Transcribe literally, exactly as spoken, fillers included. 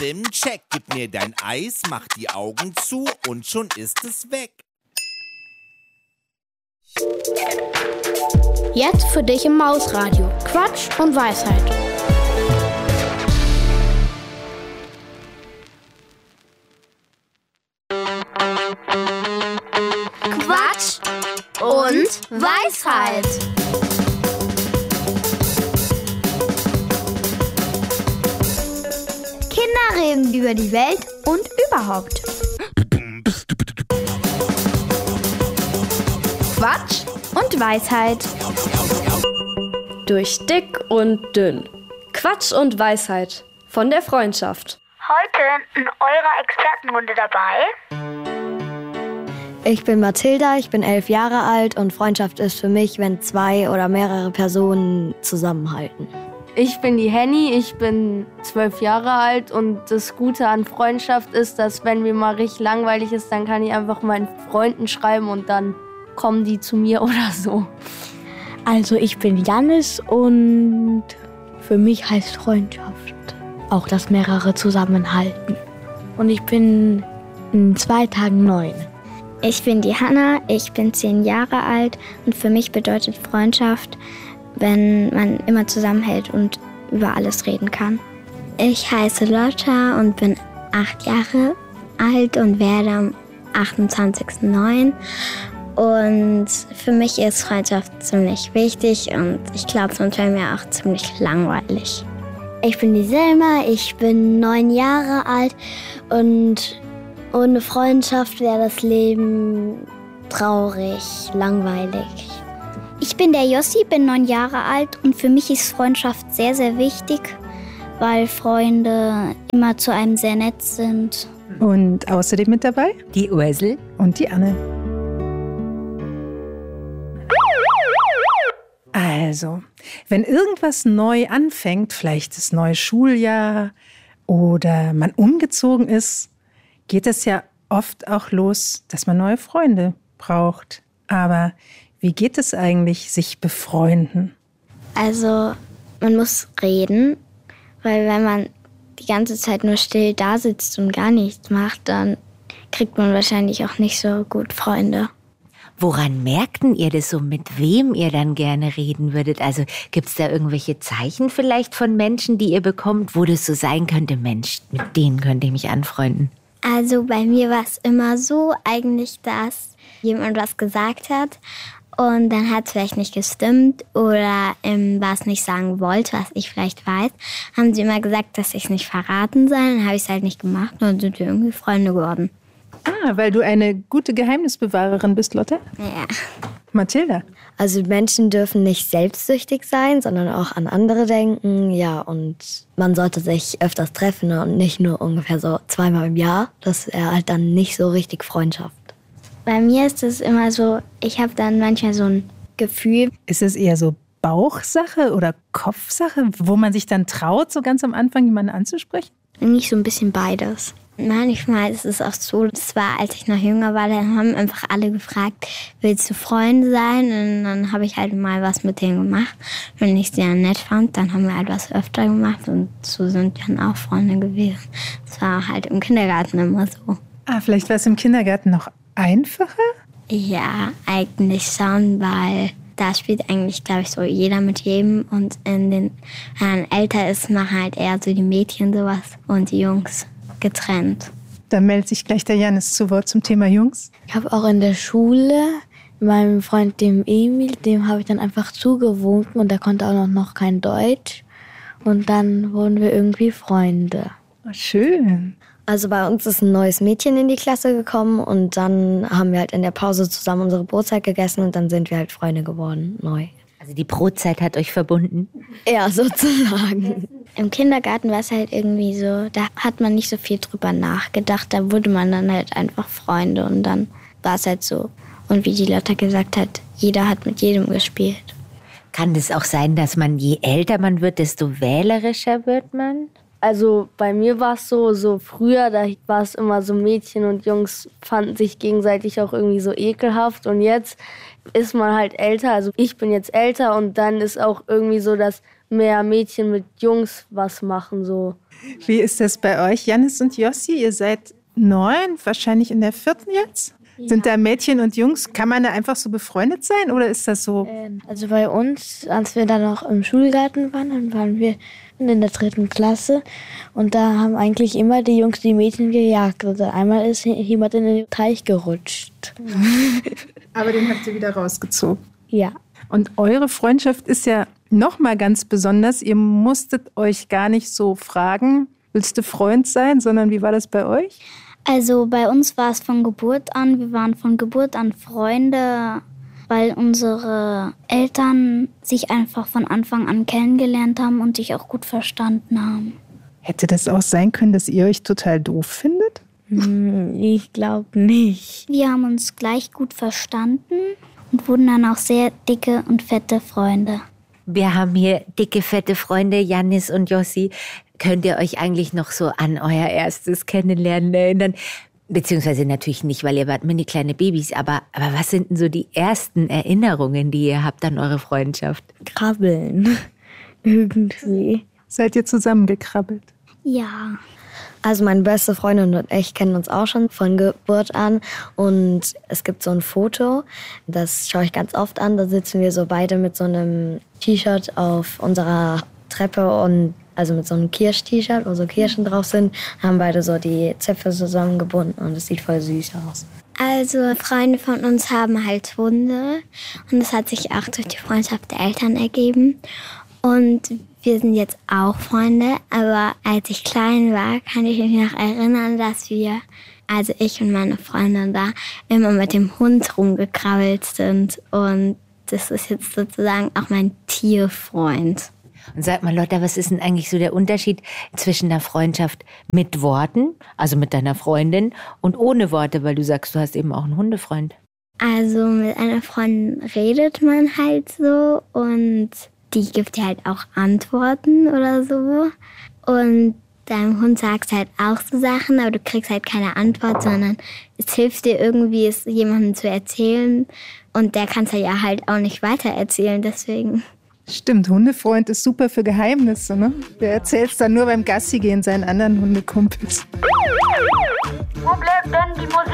Bim, check, gib mir dein Eis, mach die Augen zu und schon ist es weg. Jetzt für dich im Mausradio. Quatsch und Weisheit. Quatsch und Weisheit. Kinder reden über die Welt und überhaupt. Quatsch und Weisheit. Durch dick und dünn. Quatsch und Weisheit von der Freundschaft. Heute in eurer Expertenrunde dabei. Ich bin Mathilda, ich bin elf Jahre alt und Freundschaft ist für mich, wenn zwei oder mehrere Personen zusammenhalten. Ich bin die Henny, ich bin zwölf Jahre alt und das Gute an Freundschaft ist, dass wenn mir mal richtig langweilig ist, dann kann ich einfach meinen Freunden schreiben und dann kommen die zu mir oder so. Also ich bin Jannis und für mich heißt Freundschaft auch, dass mehrere zusammenhalten. Und ich bin in zwei Tagen neun. Ich bin die Hanna, ich bin zehn Jahre alt und für mich bedeutet Freundschaft, wenn man immer zusammenhält und über alles reden kann. Ich heiße Lotta und bin acht Jahre alt und werde am achtundzwanzigsten neunten Und für mich ist Freundschaft ziemlich wichtig und ich glaube, sonst wäre mir auch ziemlich langweilig. Ich bin die Selma, ich bin neun Jahre alt und ohne Freundschaft wäre das Leben traurig, langweilig. Ich bin der Jossi, bin neun Jahre alt und für mich ist Freundschaft sehr, sehr wichtig, weil Freunde immer zu einem sehr nett sind. Und außerdem mit dabei die Ursel und die Anne. Also, wenn irgendwas neu anfängt, vielleicht das neue Schuljahr oder man umgezogen ist, geht es ja oft auch los, dass man neue Freunde braucht. Aber wie geht es eigentlich, sich befreunden? Also, man muss reden, weil wenn man die ganze Zeit nur still da sitzt und gar nichts macht, dann kriegt man wahrscheinlich auch nicht so gut Freunde. Woran merkten ihr das so, mit wem ihr dann gerne reden würdet? Also gibt es da irgendwelche Zeichen vielleicht von Menschen, die ihr bekommt, wo das so sein könnte, Mensch, mit denen könnte ich mich anfreunden? Also bei mir war es immer so eigentlich, dass jemand was gesagt hat und dann hat es vielleicht nicht gestimmt oder ähm, was nicht sagen wollte, was ich vielleicht weiß. Haben sie immer gesagt, dass ich es nicht verraten soll, dann habe ich es halt nicht gemacht und dann sind wir irgendwie Freunde geworden. Ah, weil du eine gute Geheimnisbewahrerin bist, Lotte? Ja. Mathilda? Also Menschen dürfen nicht selbstsüchtig sein, sondern auch an andere denken. Ja, und man sollte sich öfters treffen und nicht nur ungefähr so zweimal im Jahr. Das wäre halt dann nicht so richtig Freundschaft. Bei mir ist es immer so, ich habe dann manchmal so ein Gefühl. Ist es eher so Bauchsache oder Kopfsache, wo man sich dann traut, so ganz am Anfang jemanden anzusprechen? Nicht so ein bisschen beides. Manchmal ist es auch so, das war, als ich noch jünger war, dann haben einfach alle gefragt, willst du Freunde sein? Und dann habe ich halt mal was mit denen gemacht. Wenn ich sie dann nett fand, dann haben wir halt was öfter gemacht und so sind wir dann auch Freunde gewesen. Das war halt im Kindergarten immer so. Ah, vielleicht war es im Kindergarten noch einfacher? Ja, eigentlich schon, weil da spielt eigentlich, glaube ich, so jeder mit jedem. Und in den, wenn man älter ist, machen halt eher so die Mädchen sowas und die Jungs getrennt. Da meldet sich gleich der Jannis zu Wort zum Thema Jungs. Ich habe auch in der Schule meinem Freund, dem Emil, dem habe ich dann einfach zugewunken und der konnte auch noch, noch kein Deutsch. Und dann wurden wir irgendwie Freunde. Oh, schön. Also bei uns ist ein neues Mädchen in die Klasse gekommen und dann haben wir halt in der Pause zusammen unsere Brotzeit gegessen und dann sind wir halt Freunde geworden, neu. Also die Brotzeit hat euch verbunden? Ja, sozusagen. Im Kindergarten war es halt irgendwie so, da hat man nicht so viel drüber nachgedacht. Da wurde man dann halt einfach Freunde und dann war es halt so. Und wie die Lotta gesagt hat, jeder hat mit jedem gespielt. Kann das auch sein, dass man, je älter man wird, desto wählerischer wird man? Also bei mir war es so, so früher, da war es immer so, Mädchen und Jungs fanden sich gegenseitig auch irgendwie so ekelhaft. Und jetzt ist man halt älter, also ich bin jetzt älter und dann ist auch irgendwie so, dass mehr Mädchen mit Jungs was machen so. Wie ist das bei euch, Jannis und Jossi? Ihr seid neun, wahrscheinlich in der vierten jetzt? Ja. Sind da Mädchen und Jungs? Kann man da einfach so befreundet sein oder ist das so? Also bei uns, als wir dann noch im Schulgarten waren, dann waren wir in der dritten Klasse und da haben eigentlich immer die Jungs die Mädchen gejagt. Also einmal ist jemand in den Teich gerutscht. Aber den habt ihr wieder rausgezogen? Ja. Und eure Freundschaft ist ja nochmal ganz besonders. Ihr musstet euch gar nicht so fragen, willst du Freund sein, sondern wie war das bei euch? Also bei uns war es von Geburt an, wir waren von Geburt an Freunde, weil unsere Eltern sich einfach von Anfang an kennengelernt haben und sich auch gut verstanden haben. Hätte das auch sein können, dass ihr euch total doof findet? Ich glaube nicht. Wir haben uns gleich gut verstanden und wurden dann auch sehr dicke und fette Freunde. Wir haben hier dicke, fette Freunde, Jannis und Jossi. Könnt ihr euch eigentlich noch so an euer erstes Kennenlernen erinnern? Beziehungsweise natürlich nicht, weil ihr wart mini kleine Babys. Aber, aber was sind denn so die ersten Erinnerungen, die ihr habt an eure Freundschaft? Krabbeln. Irgendwie. Seid ihr zusammengekrabbelt? Ja. Also meine beste Freundin und ich kennen uns auch schon von Geburt an. Und es gibt so ein Foto, das schaue ich ganz oft an. Da sitzen wir so beide mit so einem T-Shirt auf unserer Treppe und also mit so einem Kirsch-T-Shirt, wo so Kirschen drauf sind, haben beide so die Zöpfe zusammengebunden und es sieht voll süß aus. Also Freunde von uns haben halt Hunde und das hat sich auch durch die Freundschaft der Eltern ergeben. Und wir sind jetzt auch Freunde, aber als ich klein war, kann ich mich noch erinnern, dass wir, also ich und meine Freundin da, immer mit dem Hund rumgekrabbelt sind. Und das ist jetzt sozusagen auch mein Tierfreund. Und sag mal, Lotta, was ist denn eigentlich so der Unterschied zwischen einer Freundschaft mit Worten, also mit deiner Freundin, und ohne Worte, weil du sagst, du hast eben auch einen Hundefreund? Also mit einer Freundin redet man halt so und die gibt dir halt auch Antworten oder so. Und deinem Hund sagst halt auch so Sachen, aber du kriegst halt keine Antwort, sondern es hilft dir irgendwie, es jemandem zu erzählen. Und der kann es ja halt auch nicht weitererzählen, deswegen. Stimmt, Hundefreund ist super für Geheimnisse, ne? Der erzählt es dann nur beim Gassi gehen seinen anderen Hundekumpels. Wo bleibt denn die Musik?